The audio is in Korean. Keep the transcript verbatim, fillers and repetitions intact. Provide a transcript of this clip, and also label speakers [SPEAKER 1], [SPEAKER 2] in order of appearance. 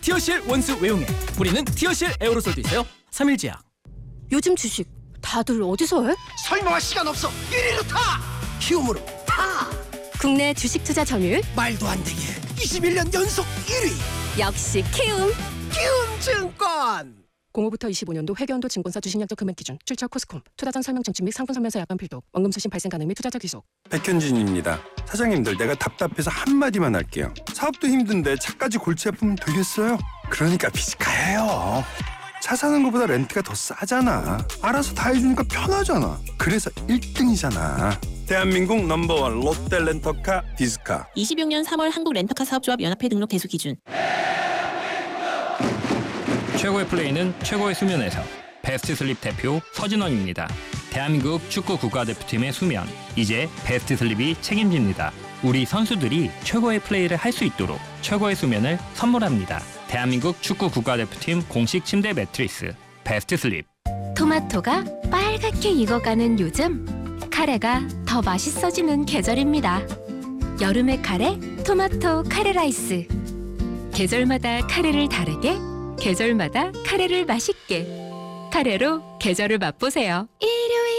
[SPEAKER 1] 티어실 원수 외용액, 뿌리는 티어실 에어로솔도 있어요. 삼 일 제약.
[SPEAKER 2] 요즘 주식 다들 어디서 해?
[SPEAKER 3] 설명할 시간 없어. 일 위로 타. 키움으로 타.
[SPEAKER 2] 국내 주식 투자 점유율
[SPEAKER 3] 말도 안 되게 이십일 년 연속 일 위.
[SPEAKER 2] 역시 키움.
[SPEAKER 3] 키움증권.
[SPEAKER 2] 공오부터 이십오 년도 회계연도 증권사 주식약정 금액 기준 출처 코스콤 투자 전 설명 청취 및 상품 설명서 약관 필독 원금 수신 발생 가능 및 투자자 귀속.
[SPEAKER 4] 백현진입니다. 사장님들, 내가 답답해서 한마디만 할게요. 사업도 힘든데 차까지 골치 아프면 되겠어요? 그러니까 비즈카예요. 차 사는 것보다 렌트가 더 싸잖아. 알아서 다 해주니까 편하잖아. 그래서 일 등이잖아. 대한민국 넘버원 롯데 렌터카 비즈카.
[SPEAKER 5] 이십육 년 삼월 한국 렌터카 사업조합 연합회 등록 대수 기준.
[SPEAKER 6] 최고의 플레이는 최고의 수면에서. 베스트 슬립 대표 서진원입니다. 대한민국 축구 국가대표팀의 수면, 이제 베스트 슬립이 책임집니다. 우리 선수들이 최고의 플레이를 할 수 있도록 최고의 수면을 선물합니다. 대한민국 축구 국가대표팀 공식 침대 매트리스 베스트 슬립.
[SPEAKER 7] 토마토가 빨갛게 익어가는 요즘, 카레가 더 맛있어지는 계절입니다. 여름의 카레, 토마토 카레 라이스. 계절마다 카레를 다르게, 계절마다 카레를 맛있게. 카레로 계절을 맛보세요. 일요일